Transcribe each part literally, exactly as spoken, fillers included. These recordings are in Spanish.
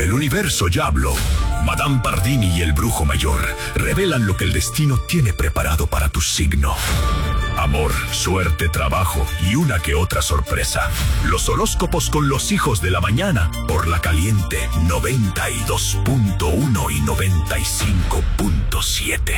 El universo ya habló. Madame Pardini y el brujo mayor revelan lo que el destino tiene preparado para tu signo. Amor, suerte, trabajo y una que otra sorpresa. Los horóscopos con los hijos de la mañana por La Caliente noventa y dos punto uno y noventa y cinco punto siete.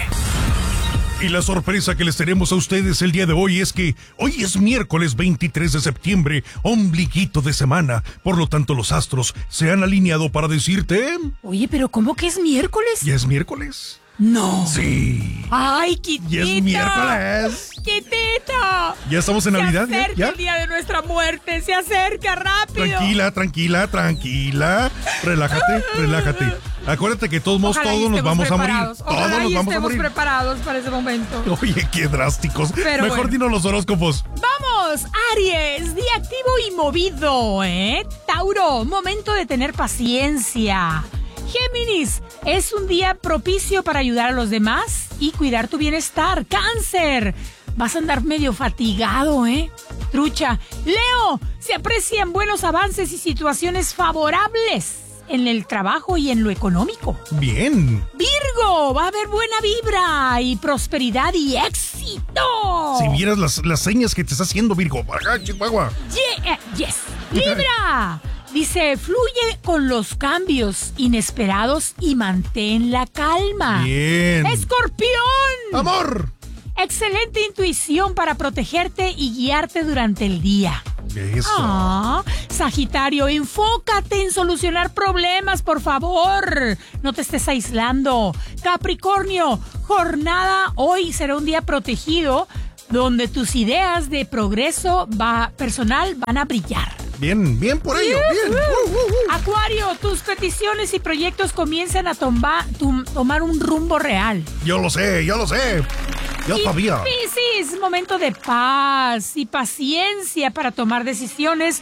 Y la sorpresa que les tenemos a ustedes el día de hoy es que hoy es miércoles veintitrés de septiembre, ombliguito de semana. Por lo tanto, los astros se han alineado para decirte... Oye, pero ¿cómo que es miércoles? ¿Ya es miércoles? No. Sí. ¡Ay, Quitita! ¡Ya es miércoles! ¡Quitita! ¿Ya estamos en se Navidad? Se acerca ¿Ya? el día de nuestra muerte, se acerca rápido. Tranquila, tranquila, tranquila. Relájate, relájate. Acuérdate que todos, Ojalá todos nos vamos preparados. a morir. Ojalá Todos nos y vamos a estemos morir. preparados para ese momento. Oye, qué drásticos. Pero Mejor bueno. dinos los horóscopos. Vamos, Aries, día activo y movido, ¿eh? Tauro, momento de tener paciencia. Géminis, es un día propicio para ayudar a los demás y cuidar tu bienestar. Cáncer, vas a andar medio fatigado, ¿eh? Trucha. Leo, se aprecian buenos avances y situaciones favorables en el trabajo y en lo económico. Bien. Virgo, va a haber buena vibra y prosperidad y éxito. Si vieras las, las señas que te está haciendo Virgo. Acá, Chihuahua. Yeah, yes. Libra, dice, fluye con los cambios inesperados y mantén la calma. Bien. Escorpión. Amor. Excelente intuición para protegerte y guiarte durante el día. Eso. Ah, Sagitario, enfócate en solucionar problemas, por favor. No te estés aislando. Capricornio, jornada hoy será un día protegido donde tus ideas de progreso va, personal van a brillar. Bien, bien por ello, bien. Uh, uh, uh. Acuario, tus peticiones y proyectos comienzan a tomar, tum, tomar un rumbo real. Yo lo sé, yo lo sé. Yo sabía. Piscis, momento de paz y paciencia para tomar decisiones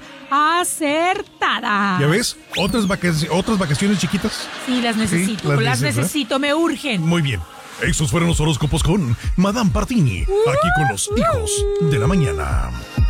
acertadas. ¿Ya ves? Otras, vacac- otras vacaciones chiquitas. Sí, las necesito, Sí, las las necesitas. necesito, me urgen. Muy bien. Esos fueron los horóscopos con Madame Pardini. Aquí con los hijos de la mañana.